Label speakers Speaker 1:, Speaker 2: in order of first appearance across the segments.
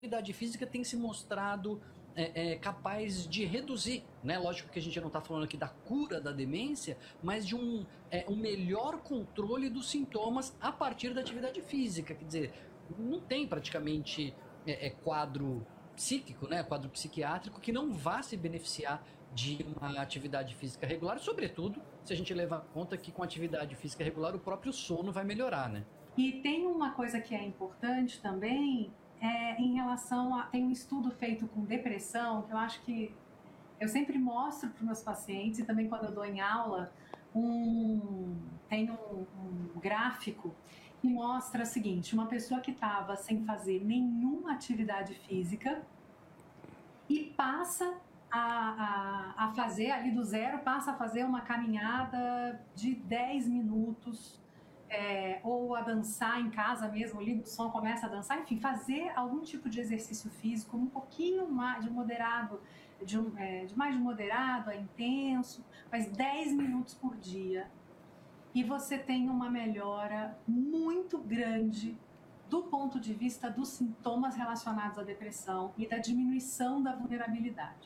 Speaker 1: atividade física tem se mostrado capaz de reduzir, né? Lógico que a gente não está falando aqui da cura da demência, mas de um melhor controle dos sintomas a partir da atividade física. Quer dizer, não tem praticamente quadro psíquico, né? Quadro psiquiátrico que não vá se beneficiar de uma atividade física regular, sobretudo se a gente levar em conta que com atividade física regular o próprio sono vai melhorar, né?
Speaker 2: E tem uma coisa que é importante também, em relação a... Tem um estudo feito com depressão, que eu acho que eu sempre mostro para os meus pacientes, e também quando eu dou em aula, tem um gráfico que mostra o seguinte: uma pessoa que estava sem fazer nenhuma atividade física e passa a fazer ali do zero, passa a fazer uma caminhada de 10 minutos, ou a dançar em casa mesmo, liga o som, começa a dançar, enfim, fazer algum tipo de exercício físico um pouquinho mais de moderado, de mais de moderado a intenso, mas 10 minutos por dia, e você tem uma melhora muito grande do ponto de vista dos sintomas relacionados à depressão e da diminuição da vulnerabilidade.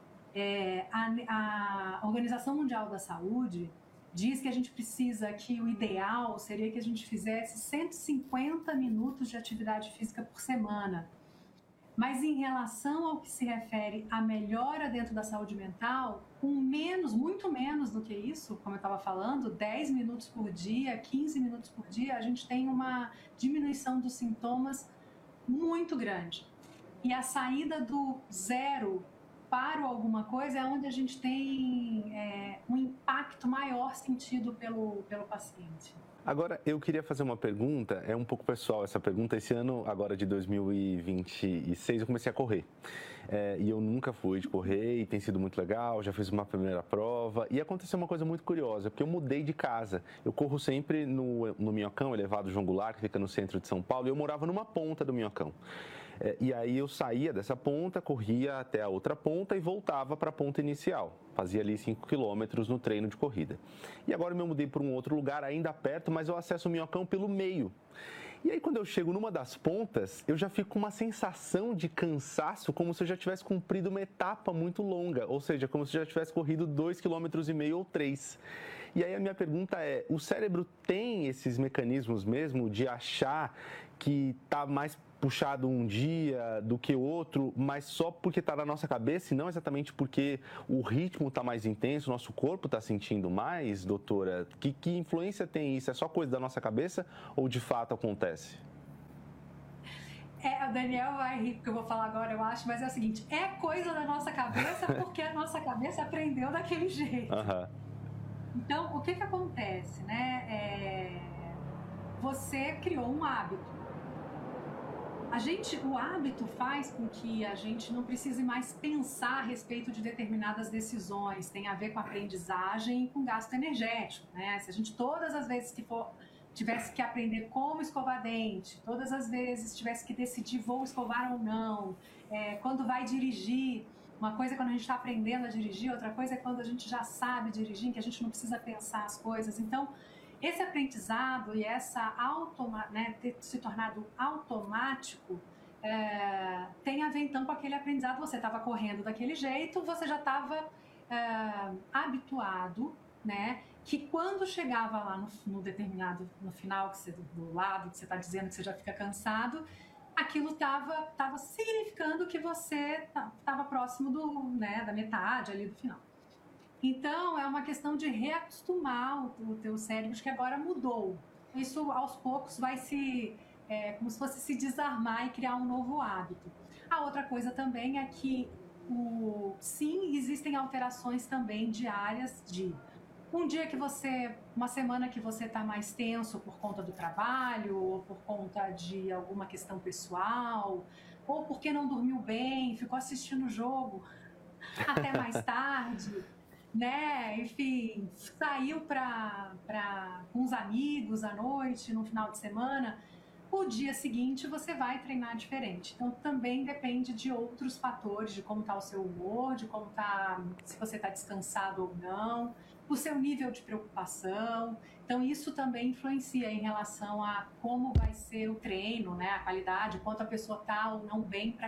Speaker 2: A Organização Mundial da Saúde diz que a gente precisa, que o ideal seria que a gente fizesse 150 minutos de atividade física por semana. Mas em relação ao que se refere à melhora dentro da saúde mental, com muito menos do que isso, como eu estava falando, 10 minutos por dia, 15 minutos por dia, a gente tem uma diminuição dos sintomas muito grande. E a saída do zero para alguma coisa é onde a gente tem um impacto maior sentido pelo paciente.
Speaker 3: Agora, eu queria fazer uma pergunta, é um pouco pessoal essa pergunta. Esse ano, agora de 2026, eu comecei a correr. E eu nunca fui de correr e tem sido muito legal, já fiz uma primeira prova. E aconteceu uma coisa muito curiosa, porque eu mudei de casa. Eu corro sempre no Minhocão, elevado João Goulart, que fica no centro de São Paulo, e eu morava numa ponta do Minhocão. E aí eu saía dessa ponta, corria até a outra ponta e voltava para a ponta inicial. Fazia ali 5 quilômetros no treino de corrida. E agora eu me mudei para um outro lugar, ainda perto, mas eu acesso o Minhocão pelo meio. E aí quando eu chego numa das pontas, eu já fico com uma sensação de cansaço, como se eu já tivesse cumprido uma etapa muito longa. Ou seja, como se eu já tivesse corrido 2,5 km ou 3. E aí a minha pergunta é, o cérebro tem esses mecanismos mesmo de achar que está mais puxado um dia do que outro, mas só porque está na nossa cabeça e não exatamente porque o ritmo está mais intenso, o nosso corpo está sentindo mais, doutora? Que influência tem isso? É só coisa da nossa cabeça ou de fato acontece?
Speaker 2: O Daniel vai rir porque eu vou falar agora, eu acho, mas é o seguinte, é coisa da nossa cabeça porque a nossa cabeça aprendeu daquele jeito.
Speaker 3: Uhum.
Speaker 2: Então, o que acontece, né? Você criou um hábito. O hábito faz com que a gente não precise mais pensar a respeito de determinadas decisões. Tem a ver com aprendizagem e com gasto energético, né? Se a gente todas as vezes que tivesse que aprender como escovar dente, todas as vezes tivesse que decidir vou escovar ou não, quando vai dirigir, uma coisa é quando a gente está aprendendo a dirigir, outra coisa é quando a gente já sabe dirigir, que a gente não precisa pensar as coisas. Então, esse aprendizado e ter se tornado automático tem a ver então com aquele aprendizado. Você estava correndo daquele jeito, você já estava habituado, né? Que quando chegava lá no final, do lado que você está dizendo que você já fica cansado, aquilo estava significando que você estava próximo da metade ali do final. Então, é uma questão de reacostumar o teu cérebro, que agora mudou. Isso, aos poucos, vai como se fosse se desarmar e criar um novo hábito. A outra coisa também é que, sim, existem alterações também diárias uma semana que você está mais tenso por conta do trabalho, ou por conta de alguma questão pessoal, ou porque não dormiu bem, ficou assistindo o jogo até mais tarde, né? Enfim, saiu com os amigos à noite, no final de semana. o dia seguinte você vai treinar diferente. Então também depende de outros fatores, de como está o seu humor, de como tá, se você está descansado ou não, o seu nível de preocupação. Então isso também influencia em relação a como vai ser o treino, né? A qualidade, quanto a pessoa está ou não bem para